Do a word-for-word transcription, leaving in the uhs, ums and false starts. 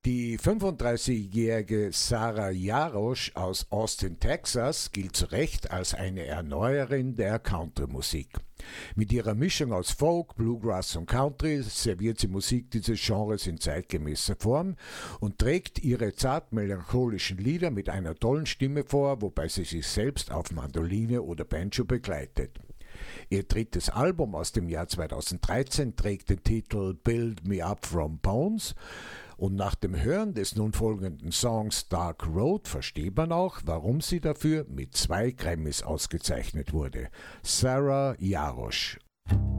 Die fünfunddreißigjährige Sarah Jarosz aus Austin, Texas, gilt zu Recht als eine Erneuerin der Country-Musik. Mit ihrer Mischung aus Folk, Bluegrass und Country serviert sie Musik dieses Genres in zeitgemäßer Form und trägt ihre zart melancholischen Lieder mit einer tollen Stimme vor, wobei sie sich selbst auf Mandoline oder Banjo begleitet. Ihr drittes Album aus dem Jahr zweitausenddreizehn trägt den Titel Build Me Up From Bones und nach dem Hören des nun folgenden Songs Dark Road versteht man auch, warum sie dafür mit zwei Grammys ausgezeichnet wurde. Sarah Jarosz.